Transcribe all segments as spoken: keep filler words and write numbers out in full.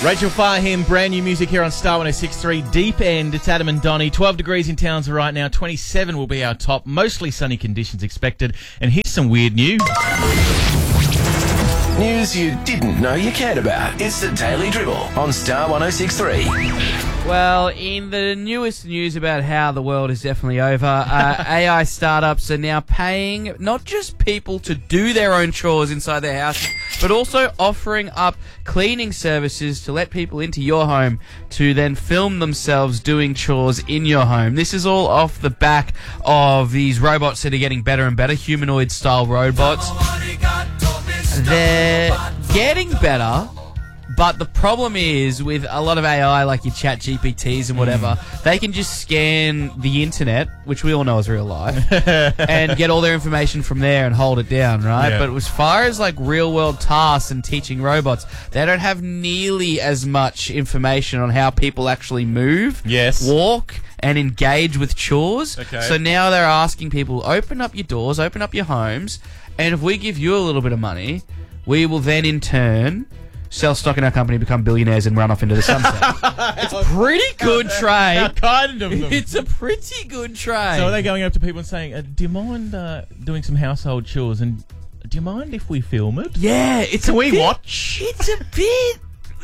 Rachel Fahim, brand new music here on Star one oh six point three. Deep End, it's Adam and Donnie. twelve degrees in Townsville right now. twenty-seven will be our top. Mostly sunny conditions expected. And here's some weird news. News you didn't know you cared about. It's the Daily Dribble on Star one oh six point three. Well, in the newest news about how the world is definitely over, uh, A I startups are now paying not just people to do their own chores inside their house, but also offering up cleaning services to let people into your home to then film themselves doing chores in your home. This is all off the back of these robots that are getting better and better, humanoid-style robots. They're getting better. But the problem is, with a lot of A I, like your chat G P Ts and whatever, mm. they can just scan the internet, which we all know is real life, and get all their information from there and hold it down, right? Yeah. But as far as like real-world tasks and teaching robots, they don't have nearly as much information on how people actually move, yes. walk, and engage with chores. Okay. So now they're asking people, open up your doors, open up your homes, and if we give you a little bit of money, we will then in turn sell stock in our company, become billionaires, and run off into the sunset. It's a pretty good trade. How kind of them. It's a pretty good trade. So are they going up to people and saying, uh, do you mind uh, doing some household chores, and do you mind if we film it? Yeah, it's Can a we bit, watch? It's a bit...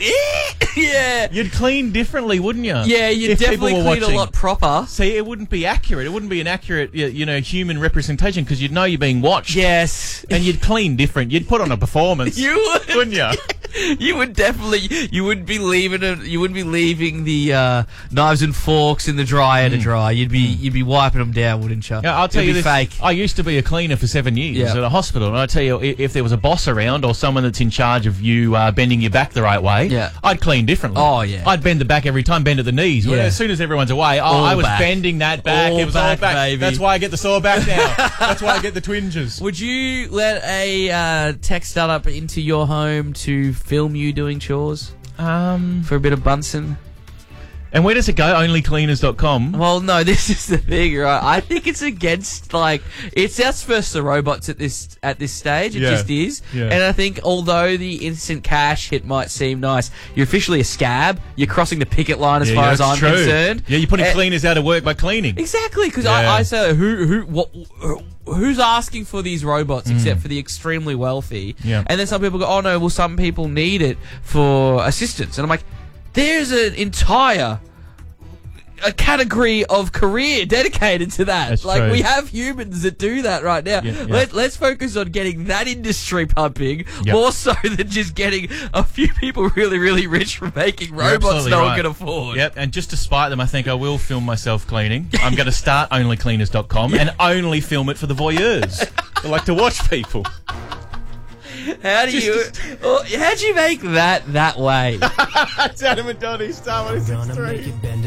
yeah. You'd clean differently, wouldn't you? Yeah, you'd if definitely people were clean watching. a lot proper. See, it wouldn't be accurate. It wouldn't be an accurate, you know, human representation, because you'd know you're being watched. Yes. And you'd clean different. You'd put on a performance. You would. Wouldn't you? You would definitely, you wouldn't be leaving it, you wouldn't be leaving the uh, knives and forks in the dryer mm. to dry. You'd be, you'd be wiping them down, wouldn't you? Yeah, I'll tell It'd you be this. Fake. I used to be a cleaner for seven years yeah. at a hospital, and I tell you, if there was a boss around or someone that's in charge of you uh, bending your back the right way, yeah. I'd clean differently. Oh yeah, I'd bend the back every time, bend at the knees. Yeah. As soon as everyone's away, oh, all I was back. bending that back. All it was back, all back. baby. That's why I get the sore back now. That's why I get the twinges. Would you let a uh, tech startup into your home to film you doing chores? Um, for a bit of Bunsen? And where does it go? only cleaners dot com? Well, no, this is the thing, right? I think it's against, like, it's outsourced the robots at this at this stage. It yeah. just is. Yeah. And I think although the instant cash hit might seem nice, you're officially a scab. You're crossing the picket line as yeah, far yeah, as I'm true. concerned. Yeah, you're putting uh, cleaners out of work by cleaning. Exactly, because yeah. I, I say, who, who, what... Who's asking for these robots mm. except for the extremely wealthy? Yeah. And then some people go, oh no, well some people need it for assistance. And I'm like, there's an entire a category of career dedicated to that. That's like true. we have humans that do that right now. Yeah, yeah. Let, let's focus on getting that industry pumping yep. more so than just getting a few people really, really rich from making robots no right. one can afford. Yep, and just to spite them, I think I will film myself cleaning. I'm going to start only cleaners dot com and only film it for the voyeurs. I like to watch people. How do you? Oh, how do you make that that way? It's Adam and Donnie, Star one oh six point three.